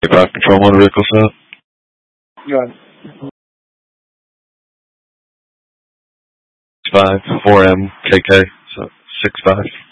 5 control motor vehicle set. Go ahead. 5, 4M, KK, so 6-5.